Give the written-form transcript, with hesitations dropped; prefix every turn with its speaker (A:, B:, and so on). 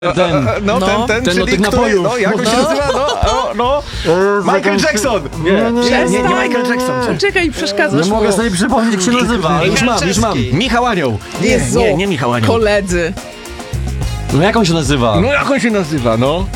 A: Ten
B: Ten
A: czyli
B: od tych
A: który,
B: napojów.
A: no, jak on się nazywa? Michael Jackson! Nie Michael Jackson.
C: Czekaj, przeszkadzasz
B: Nie
C: mu.
B: mogę sobie przypomnieć, jak się nazywa. Już mam.
A: Michał Anioł.
C: Jezu,
A: Nie Michał Anioł.
C: koledzy.
B: No jak on się nazywa?
A: No jak on się nazywa, no?